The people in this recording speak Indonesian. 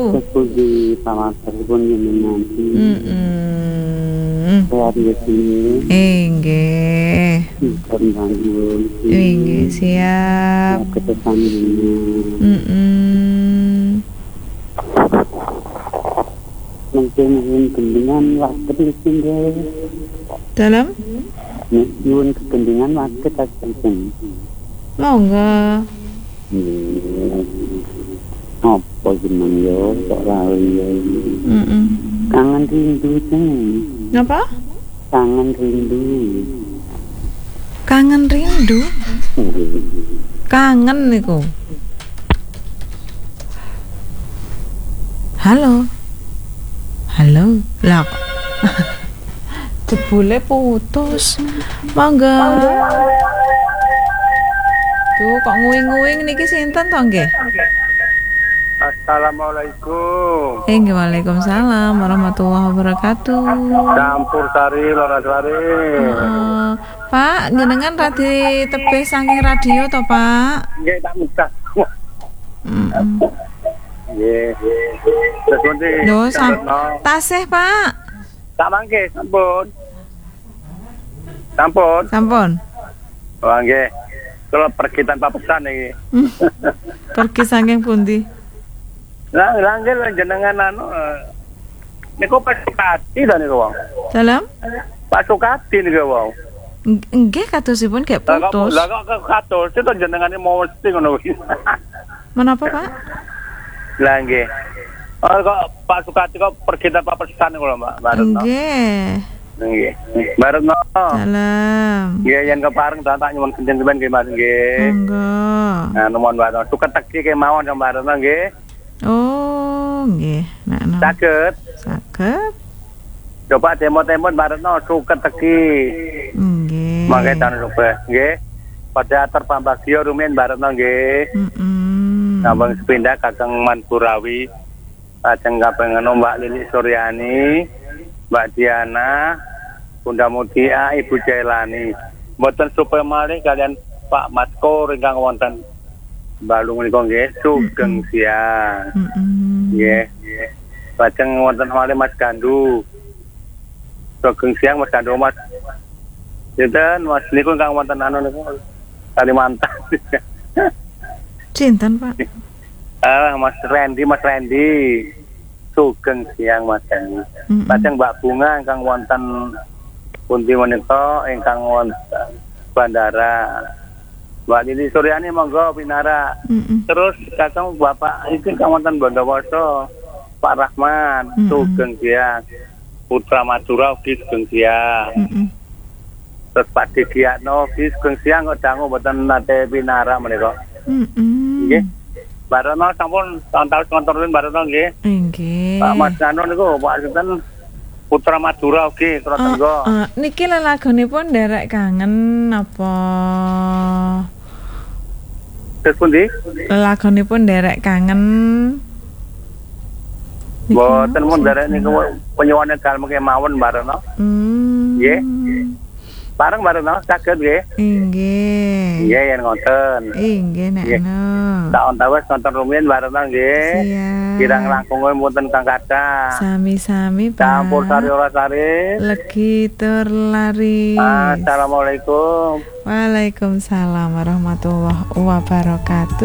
Puji pawasan pun jenengan. Sehat ya sini. Inggih. Inggih, siap. Ketesan ini. Mungkin kepentingan waktu tinggal. Dalam? Nyuwun kepentingan waktu tertentu. Monggo. Apa jeneng yo kok lali yo. Kangen rindu sing. Napa? Kangen rindu. Kangen rindu. Kangen niku. Halo. Halo. Lah. Jebule putus. Monggo. Tuh kok nguing-nguing niki sinten to nggih? Assalamualaikum. Nggih, waalaikumsalam warahmatullahi wabarakatuh. Campur sari Lorasari. Pak, jenengan radi tebih saking radio to, Pak? Nggih, tak mudah. Nggih. Lho, tasih, Pak. Tak mangke, sampun. Sampun. Sampun. Oh, nggih. Kalau pergi tanpa pesan iki. Pergi saking pundi? Lah, nggih jenengan anu niku Pak Sukati ta niku wong. Dalam? Pak Sukati niku wong. Nggih, katusipun gak putus. Lah kok katus itu jenengane mau mesti ngono kuwi. Menapa, Pak? Lah nggih. Oh kok Pak Sukati kok pergi tanpa pesan niku lho, Mbak. Barutno. Nggih. Nggih. Barutno. Dalam. Nggih yen kepareng tak nyuwun genten sampean nggih Mas nggih. Monggo. Nah, nuwun Barutno. Suket teki kemawon sama Barutno nggih. Oh, nggih. Nek Saged. saged. Coba demo-demo Barutno suket teki. Nggih. Mangke tan lupa nggih. Pada terpambagio rumiyin Barutno nggih. Sampun sepindah Kakang Manpurawi. Lajeng kaping Mbak Lili Suryani, Mbak Diana, Bunda Mutia, Ibu Jailani. Mboten supaya malih kalian Pak Masko ingkang wonten Balung menika nggih sugeng siang. Nggih. Lajeng wonten malih Mas Gandu. Sugeng siang Mas Gandu Mas. Sinten Mas niku ingkang wonten anu niku Kalimantan. Sinten, Pak? Mas Randy. Sugeng siang Mas. Lajeng Mbak Bunga ingkang wonten pundi menika ingkang wonten bandara. Mbak Lili Suryani monggo pinara. Terus Kakang Bapak iki ingkang wonten Bondowoso. Pak Rahman sugeng siang. Putra Madura ugi sugeng siang. Terus Pak Digiatno ugi sugeng siang kok dangu mboten nate pinara menika. Nggih. Barana sampun tahun-tahun ngontorin Barana nggih. Nggih. Pak Mas Nano niku Pak sinten Putra Madura ugi Krotenggo. Niki lelagonipun nderek kangen apa? Terus pundi? Lelagonipun nderek kangen. Mboten mun nderek niku penyuwane dalem kemawon Barana. Nggih. Bareng Barana saged nggih. Nggih. Nggih yen ngoten. Nggih nek no. Tahun-tahun nonton rumiyin Barana nggih. Kirang langkung wonten kang kathah. Sami-sami Pak. Campur sari ora sari. Legi tur lari. Assalamualaikum. Waalaikumsalam warahmatullahi wabarakatuh.